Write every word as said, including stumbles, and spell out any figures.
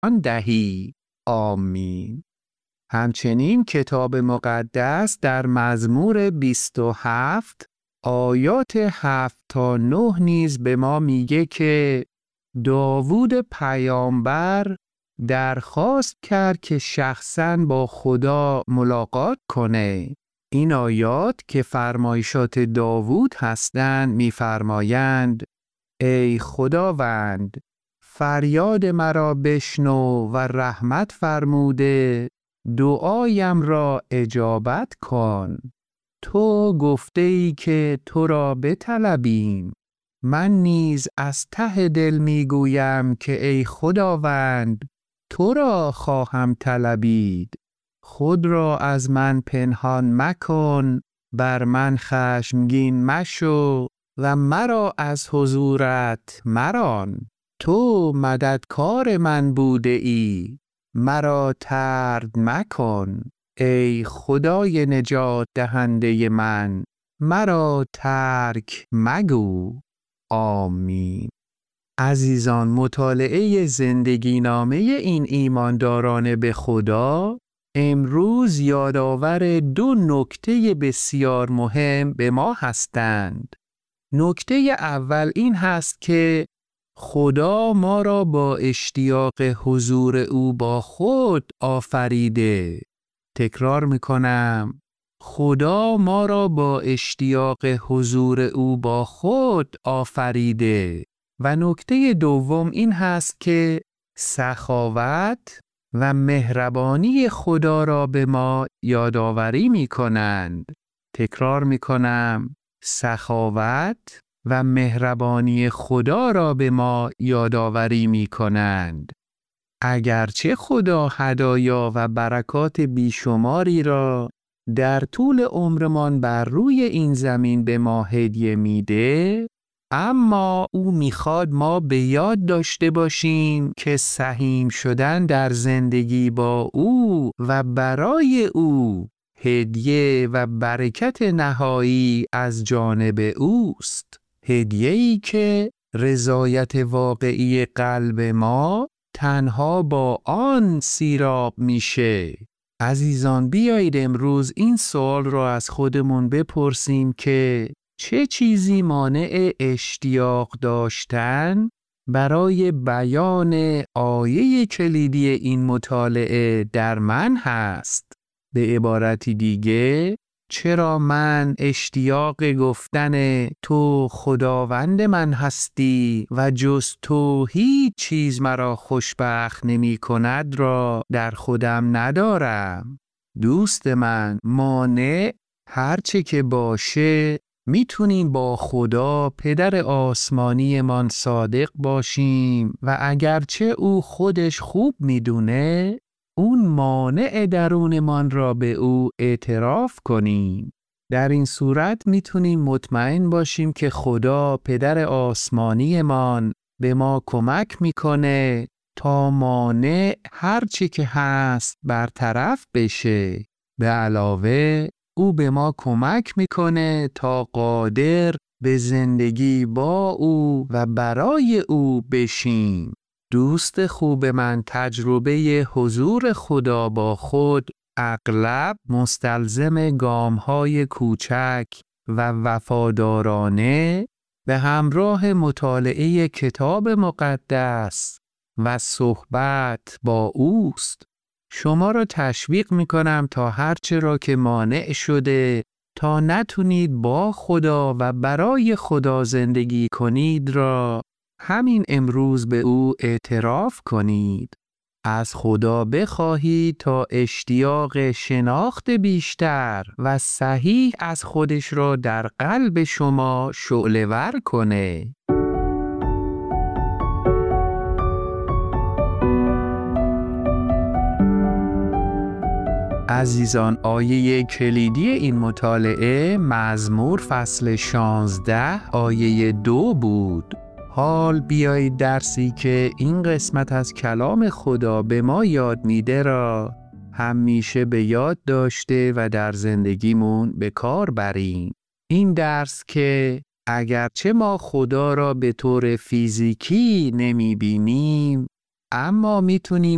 دهی. آمین. همچنین کتاب مقدس در مزمور بیست و هفت آیات هفت تا نه نیز به ما میگه که داوود پیامبر درخواست کرد که شخصاً با خدا ملاقات کنه. این آیات که فرمایشات داوود هستند می‌فرمایند ای خداوند فریاد مرا بشنو و رحمت فرموده دعایم را اجابت کن. تو گفته ای که تو را بطلبیم. من نیز از ته دل میگویم که ای خداوند تو را خواهم طلبید. خود را از من پنهان مکن، بر من خشمگین مشو و مرا از حضورت مران. تو مددکار من بوده ای، مرا طرد مکن. ای خدای نجات دهنده من، مرا ترک مگو. آمین. عزیزان، مطالعه زندگی نامه این ایمانداران به خدا امروز یادآور دو نکته بسیار مهم به ما هستند. نکته اول این هست که خدا ما را با اشتیاق حضور او با خود آفریده. تکرار میکنم، خدا ما را با اشتیاق حضور او با خود آفریده. و نکته دوم این هست که سخاوت و مهربانی خدا را به ما یادآوری می کنند. تکرار می کنم، سخاوت و مهربانی خدا را به ما یادآوری می کنند. اگرچه خدا هدایا و برکات بیشماری را در طول عمرمان بر روی این زمین به ما هدیه میده، اما او میخواد ما به یاد داشته باشیم که سهیم شدن در زندگی با او و برای او هدیه و برکت نهایی از جانب اوست. هدیه‌ای که رضایت واقعی قلب ما تنها با آن سیراب میشه. عزیزان، بیایید امروز این سوال را از خودمون بپرسیم که چه چیزی مانع اشتیاق داشتن برای بیان آیه کلیدی این مطالعه در من هست؟ به عبارتی دیگه، چرا من اشتیاق گفتن تو خداوند من هستی و جز تو هیچ چیز مرا خوشبخت نمی کند را در خودم ندارم؟ دوست من، مانع هرچه که باشه میتونیم با خدا پدر آسمانی من صادق باشیم و اگرچه او خودش خوب میدونه، اون مانع درون من را به او اعتراف کنیم. در این صورت میتونیم مطمئن باشیم که خدا پدر آسمانی من به ما کمک میکنه تا مانع هرچی که هست برطرف بشه. به علاوه او به ما کمک میکنه تا قادر به زندگی با او و برای او بشیم. دوست خوب من، تجربه حضور خدا با خود اغلب مستلزم گام‌های کوچک و وفادارانه به همراه مطالعه کتاب مقدس و صحبت با اوست. شما را تشویق می‌کنم تا هرچه را که مانع شده تا نتونید با خدا و برای خدا زندگی کنید را همین امروز به او اعتراف کنید. از خدا بخواهید تا اشتیاق شناخت بیشتر و صحیح از خودش را در قلب شما شعله‌ور کنه. عزیزان، آیه کلیدی این مطالعه مزمور فصل شانزده آیه دو بود. حال بیایید درسی که این قسمت از کلام خدا به ما یاد میده را همیشه به یاد داشته و در زندگیمون به کار بریم. این درس که اگرچه ما خدا را به طور فیزیکی نمی بینیم، اما میتونیم